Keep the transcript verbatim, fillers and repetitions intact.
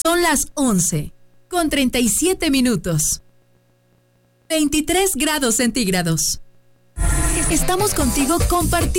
Son las once, con treinta y siete minutos. veintitrés grados centígrados. Estamos contigo compartiendo